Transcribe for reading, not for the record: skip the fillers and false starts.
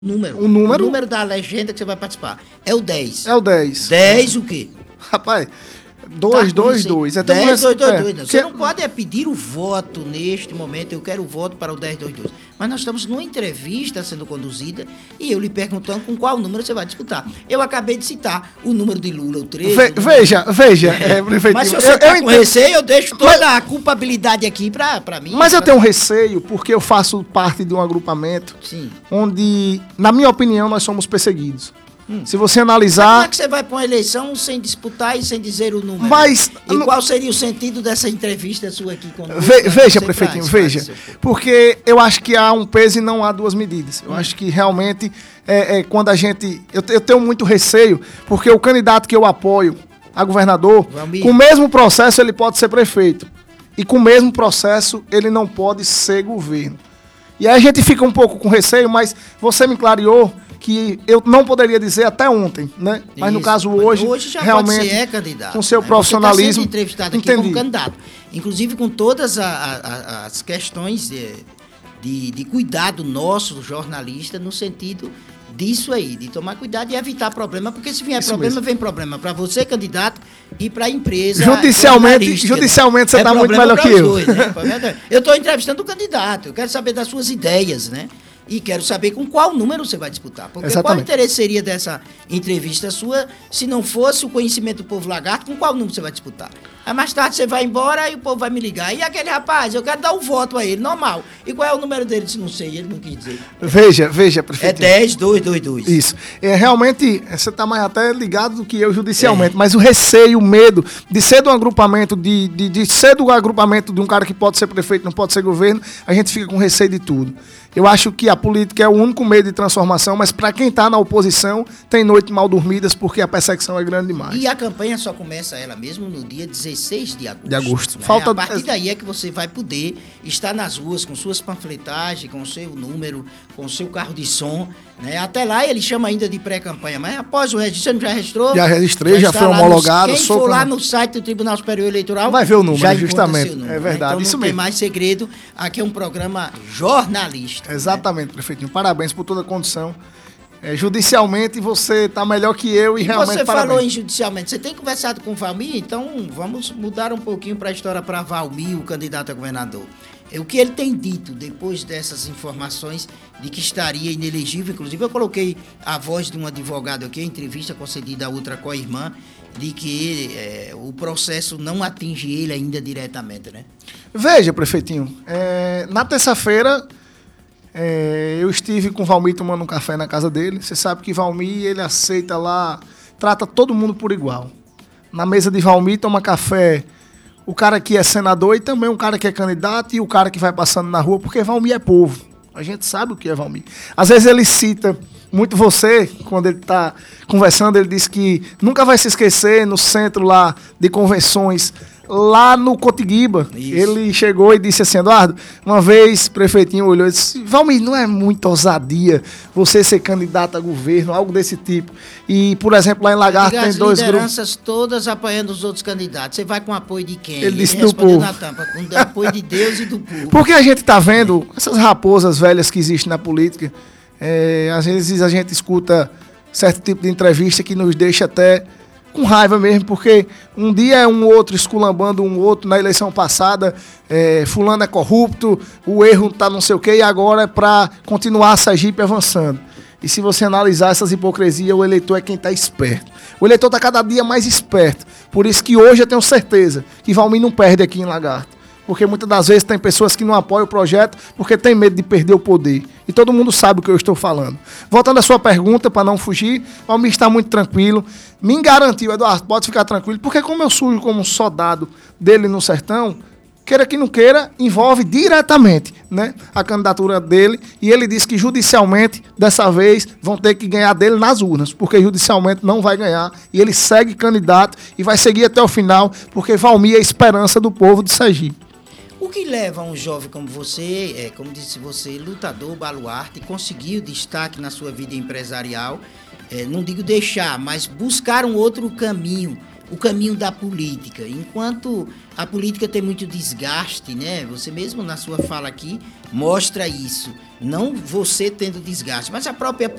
número. O número? O número da legenda que você vai participar. É o 10. É o 10. 10 o quê? Rapaz, 222. Tá, 10, 222. Você não pode pedir o voto neste momento. Eu quero o voto para o 1022. Mas nós estamos numa entrevista sendo conduzida e eu lhe perguntando com qual número você vai disputar. Eu acabei de citar o número de Lula, o 13. Veja, prefeitinho. Mas se você tá com receio, eu deixo toda a culpabilidade aqui para mim. Mas eu tenho receio porque eu faço parte de um agrupamento onde, na minha opinião, nós somos perseguidos. Se você analisar... Mas como é que você vai para uma eleição sem disputar e sem dizer o número? Mas... E qual seria o sentido dessa entrevista sua aqui conosco? Veja, prefeitinho, veja. Porque eu acho que há um peso e não há duas medidas. Eu acho que realmente, quando a gente... Eu tenho muito receio, porque o candidato que eu apoio a governador, com o mesmo processo ele pode ser prefeito. E com o mesmo processo ele não pode ser governo. E aí a gente fica um pouco com receio, mas você me clareou que eu não poderia dizer até ontem, né? Mas isso, no caso hoje já realmente, pode ser candidato, com seu profissionalismo... Você está sendo entrevistado aqui como candidato. Inclusive com todas as questões de cuidado nosso, do jornalista, no sentido disso aí, de tomar cuidado e evitar problema, porque se vier isso problema, mesmo. Vem problema para você, candidato, e para a empresa. Judicialmente você está muito melhor que eu. Dois, né? Eu estou entrevistando o candidato, eu quero saber das suas ideias, né? E quero saber com qual número você vai disputar. Porque qual interesse seria dessa entrevista sua se não fosse o conhecimento do povo lagarto, com qual número você vai disputar? Aí mais tarde você vai embora e o povo vai me ligar. E aquele rapaz, eu quero dar um voto a ele, normal. E qual é o número dele? Se não sei, ele não quis dizer. Veja, prefeito. É 10-222. Isso. Realmente, você está mais até ligado do que eu judicialmente, mas o receio, o medo de ser do agrupamento, de ser do agrupamento de um cara que pode ser prefeito, não pode ser governo, a gente fica com receio de tudo. Eu acho que a política é o único meio de transformação, mas para quem está na oposição, tem noites mal dormidas porque a perseguição é grande demais. E a campanha só começa ela mesmo no dia 16 de agosto. Né? A partir daí é que você vai poder estar nas ruas com suas panfletagens, com o seu número, com o seu carro de som. Né? Até lá ele chama ainda de pré-campanha, mas após o registro, você não já registrou? Já registrei, já foi homologado. Quem for lá no site do Tribunal Superior Eleitoral vai ver o número, já justamente. Número, é verdade, então isso não mesmo. Tem mais segredo. Aqui é um programa jornalístico. Exatamente, né? Prefeitinho. Parabéns por toda a condição. Judicialmente você está melhor que eu e realmente você parabéns. Falou em judicialmente. Você tem conversado com o Valmir? Então vamos mudar um pouquinho para a história para Valmir, o candidato a governador. O que ele tem dito depois dessas informações de que estaria inelegível, inclusive eu coloquei a voz de um advogado aqui, a entrevista concedida a outra co-irmã, de que o processo não atinge ele ainda diretamente, né? Veja, prefeitinho, na terça-feira eu estive com o Valmir tomando um café na casa dele. Você sabe que Valmir, ele aceita lá, trata todo mundo por igual. Na mesa de Valmir toma café o cara que é senador e também um cara que é candidato e o cara que vai passando na rua, porque Valmir é povo. A gente sabe o que é Valmir. Às vezes ele cita muito você, quando ele está conversando, ele diz que nunca vai se esquecer no centro lá de convenções, lá no Cotiguiba. Isso. Ele chegou e disse assim: Eduardo, uma vez o prefeitinho olhou e disse: Valmir, não é muita ousadia você ser candidato a governo, algo desse tipo. E, por exemplo, lá em Lagarto tem 2 grupos. As lideranças todas apoiando os outros candidatos. Você vai com o apoio de quem? Ele disse do povo. Na tampa, com o apoio de Deus e do povo. Porque a gente está vendo essas raposas velhas que existem na política. Às vezes a gente escuta certo tipo de entrevista que nos deixa até com raiva mesmo, porque um dia é um outro esculambando um outro. Na eleição passada, fulano é corrupto, o erro tá não sei o quê, e agora é para continuar a Sergipe avançando. E se você analisar essas hipocrisias, o eleitor é quem está esperto. O eleitor está cada dia mais esperto. Por isso que hoje eu tenho certeza que Valmir não perde aqui em Lagarto. Porque muitas das vezes tem pessoas que não apoiam o projeto porque tem medo de perder o poder. E todo mundo sabe o que eu estou falando. Voltando à sua pergunta, para não fugir, Valmir está muito tranquilo. Me garantiu, Eduardo, pode ficar tranquilo, porque como eu surjo como soldado dele no sertão, queira que não queira, envolve diretamente, né, a candidatura dele. E ele disse que judicialmente, dessa vez, vão ter que ganhar dele nas urnas, porque judicialmente não vai ganhar. E ele segue candidato e vai seguir até o final, porque Valmir é a esperança do povo de Sergipe. O que leva um jovem como você, como disse você, lutador, baluarte, conseguiu destaque na sua vida empresarial, não digo deixar, mas buscar um outro caminho o caminho da política. Enquanto a política tem muito desgaste, né? Você mesmo na sua fala aqui mostra isso. Não você tendo desgaste, mas a própria